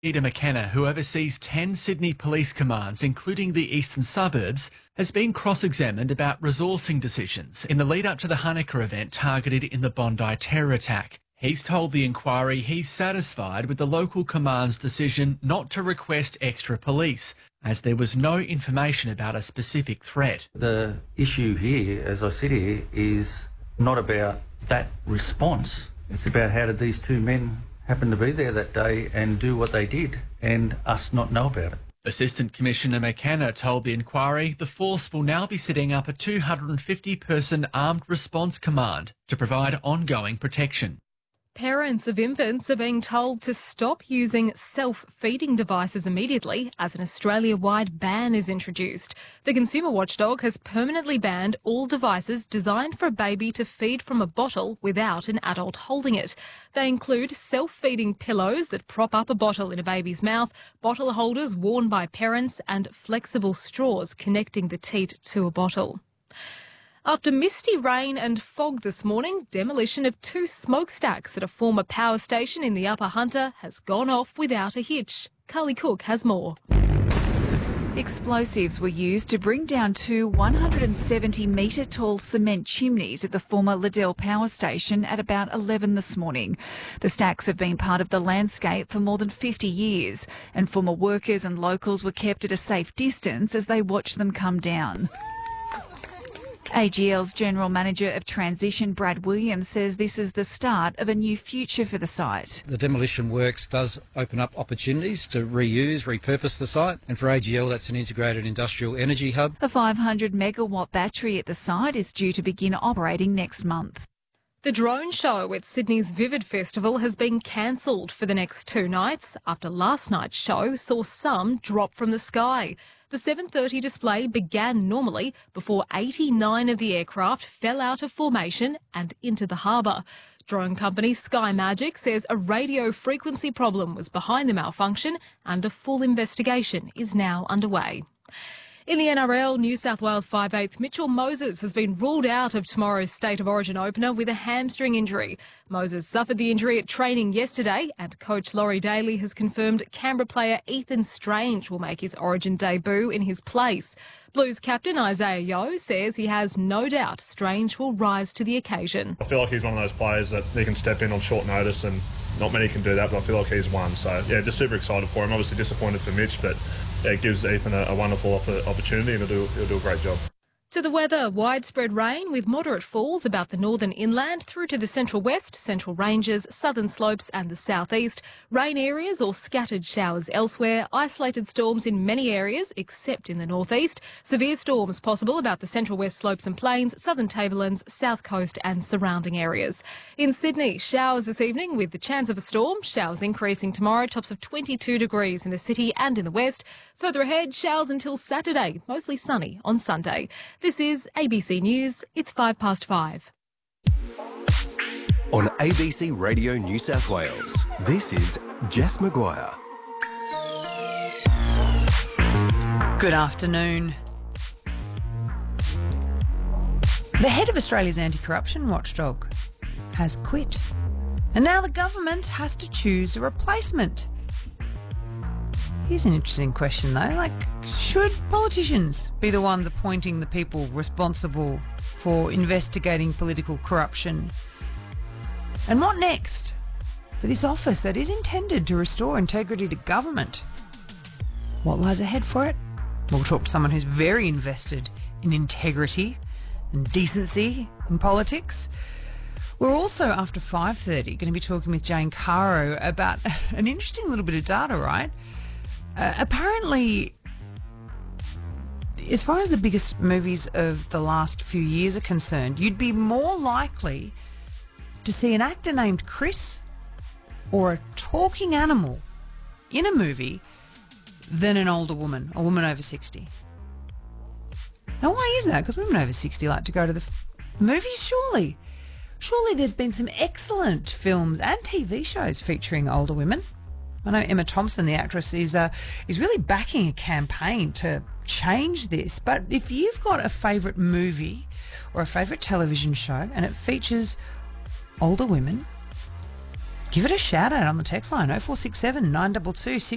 Peter McKenna, who oversees 10 Sydney police commands, including the eastern suburbs, has been cross-examined about resourcing decisions in the lead-up to the Hanukkah event targeted in the Bondi terror attack. He's told the inquiry he's satisfied with the local command's decision not to request extra police, as there was no information about a specific threat. The issue here, as I sit here, is not about that response. It's about how did these two men happen to be there that day and do what they did and us not know about it. Assistant Commissioner McKenna told the inquiry the force will now be setting up a 250-person armed response command to provide ongoing protection. Parents of infants are being told to stop using self-feeding devices immediately as an Australia-wide ban is introduced. The consumer watchdog has permanently banned all devices designed for a baby to feed from a bottle without an adult holding it. They include self-feeding pillows that prop up a bottle in a baby's mouth, bottle holders worn by parents, and flexible straws connecting the teat to a bottle. After misty rain and fog this morning, demolition of 2 smokestacks at a former power station in the Upper Hunter has gone off without a hitch. Carly Cook has more. Explosives were used to bring down 2 170-metre tall cement chimneys at the former Liddell power station at about 11 this morning. The stacks have been part of the landscape for more than 50 years, and former workers and locals were kept at a safe distance as they watched them come down. AGL's General Manager of Transition, Brad Williams, says this is the start of a new future for the site. The demolition works does open up opportunities to reuse, repurpose the site, and for AGL that's an integrated industrial energy hub. A 500 megawatt battery at the site is due to begin operating next month. The drone show at Sydney's Vivid Festival has been cancelled for the next 2 nights after last night's show saw some drop from the sky. The 7:30 display began normally before 89 of the aircraft fell out of formation and into the harbour. Drone company Sky Magic says a radio frequency problem was behind the malfunction and a full investigation is now underway. In the NRL, New South Wales 5/8 Mitchell Moses has been ruled out of tomorrow's State of Origin opener with a hamstring injury. Moses suffered the injury at training yesterday, and coach Laurie Daly has confirmed Canberra player Ethan Strange will make his Origin debut in his place. Blues captain Isaiah Yeo says he has no doubt Strange will rise to the occasion. I feel like he's one of those players that he can step in on short notice, and not many can do that, but I feel like he's one. So, yeah, just super excited for him. Obviously disappointed for Mitch, but yeah, it gives Ethan a wonderful opportunity, and he'll do a great job. To the weather, widespread rain with moderate falls about the northern inland through to the central west, central ranges, southern slopes and the southeast. Rain areas or scattered showers elsewhere. Isolated storms in many areas except in the northeast. Severe storms possible about the central west slopes and plains, southern tablelands, south coast and surrounding areas. In Sydney, showers this evening with the chance of a storm. Showers increasing tomorrow, tops of 22 degrees in the city and in the west. Further ahead, showers until Saturday, mostly sunny on Sunday. This is ABC News. It's 5:05. On ABC Radio New South Wales, this is Jess Maguire. Good afternoon. The head of Australia's anti-corruption watchdog has quit. And now the government has to choose a replacement. Here's an interesting question though, should politicians be the ones appointing the people responsible for investigating political corruption? And what next for this office that is intended to restore integrity to government? What lies ahead for it? We'll talk to someone who's very invested in integrity and decency in politics. We're also, after 5:30, going to be talking with Jane Caro about an interesting little bit of data, right? Apparently, as far as the biggest movies of the last few years are concerned, you'd be more likely to see an actor named Chris or a talking animal in a movie than an older woman, a woman over 60. Now, why is that? Because women over 60 like to go to the movies, surely. Surely there's been some excellent films and TV shows featuring older women. I know Emma Thompson, the actress, is really backing a campaign to change this. But if you've got a favourite movie or a favourite television show and it features older women, give it a shout out on the text line 0467 922